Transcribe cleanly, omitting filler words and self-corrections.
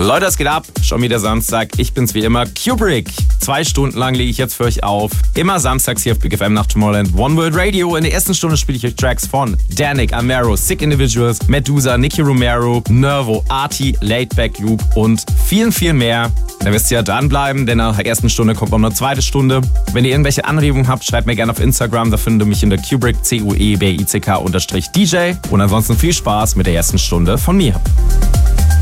Leute, es geht ab. Schon wieder Samstag. Ich bin's wie immer, Kubrick. 2 Stunden lang lege ich jetzt für euch auf. Immer samstags hier auf Big FM nach Tomorrowland One World Radio. In der ersten Stunde spiele ich euch Tracks von Danik, Amaro, Sick Individuals, Medusa, Nicky Romero, Nervo, Arty, Laidback Group und vielen, viel mehr. Da wisst ihr ja dranbleiben, denn nach der ersten Stunde kommt noch eine zweite Stunde. Wenn ihr irgendwelche Anregungen habt, schreibt mir gerne auf Instagram. Da findet ihr mich in der Kubrick, Cuebick_DJ. Und ansonsten viel Spaß mit der ersten Stunde von mir.